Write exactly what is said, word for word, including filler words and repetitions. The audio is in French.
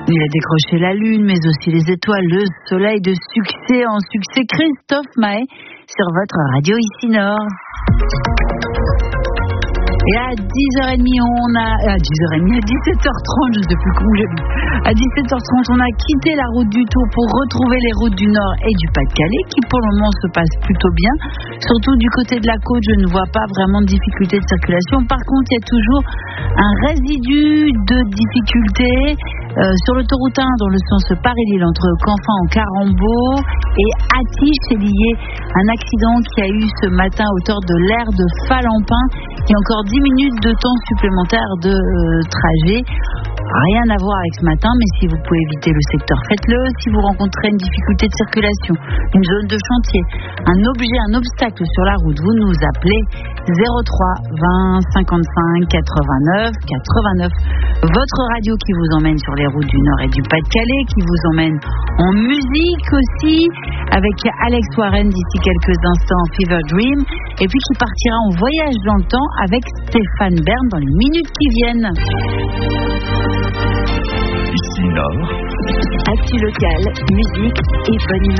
Il a décroché la lune, mais aussi les étoiles, le soleil de succès en succès. Christophe Maé sur votre radio ici Nord. Et à dix heures trente, on a... À dix heures trente, à dix-sept heures trente, je ne sais plus comment j'ai vu. À dix-sept heures trente, on a quitté la route du Tour pour retrouver les routes du Nord et du Pas-de-Calais, qui pour le moment se passent plutôt bien. Surtout du côté de la côte, je ne vois pas vraiment de difficultés de circulation. Par contre, il y a toujours un résidu de difficultés euh, sur l'autoroute un, dans le sens Paris-Lille, entre Canfin en Carambeau et Attiche. C'est lié à un accident qui a eu ce matin à hauteur de l'aire de Falampin. Il y a encore dix minutes de temps supplémentaire de euh, trajet. Rien à voir avec ce matin, mais si vous pouvez éviter le secteur, faites-le. Si vous rencontrez une difficulté de circulation, une zone de chantier, un objet, un obstacle sur la route, vous nous appelez zéro trois vingt cinquante-cinq quatre-vingt-neuf quatre-vingt-neuf. Votre radio qui vous emmène sur les routes du Nord et du Pas-de-Calais, qui vous emmène en musique aussi, avec Alex Warren d'ici quelques instants, Fever Dream, et puis qui partira en voyage dans le temps avec Stéphane Bern dans les minutes qui viennent. Ici Nord. Actu locale, musique et bonne humeur.